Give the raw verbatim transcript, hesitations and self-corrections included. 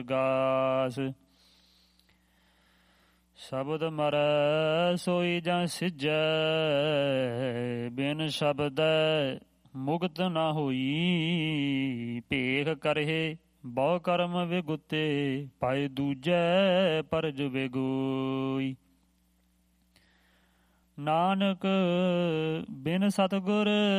ਗਾਸ। ਸ਼ਬਦ ਮਰੈ ਸੋਈ ਜਾਂ ਸਿਜੈ, ਬਿਨ ਸ਼ਬਦੈ ਮੁਕਤ ਨਾ ਹੋਈ। ਭੇਖ ਕਰਹਿ ਬਹੁ ਕਰਮ ਵਿਗੁਤੇ, ਪਾਏ ਦੂਜੈ ਪਰਜ ਵਿਗੋਈ। ਨਾਨਕ ਬਿਨ ਸਤਿਗੁਰ